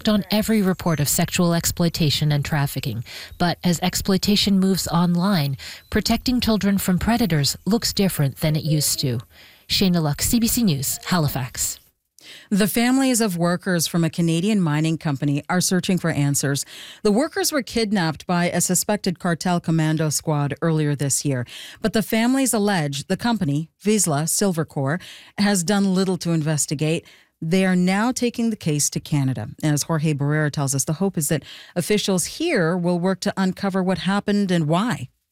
act on every report of sexual exploitation and trafficking. But as exploitation moves online, protecting children from predators looks different than it used to. Shayna Luck, CBC News, Halifax. The families of workers from a Canadian mining company are searching for answers. The workers were kidnapped by a suspected cartel commando squad earlier this year. But the families allege the company, Vizsla Silvercorp, has done little to investigate. They are now taking the case to Canada. As Jorge Barrera tells us, the hope is that officials here will work to uncover what happened and why.